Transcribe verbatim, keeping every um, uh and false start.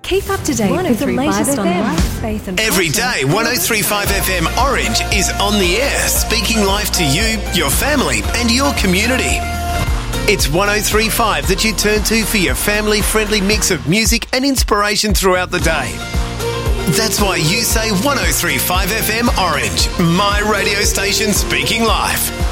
Keep up to date with the latest on life, faith and Every day, one oh three point five F M Orange is on the air, speaking life to you, your family and your community. It's one oh three point five that you turn to for your family-friendly mix of music and inspiration throughout the day. That's why you say one oh three point five F M Orange, my radio station speaking life.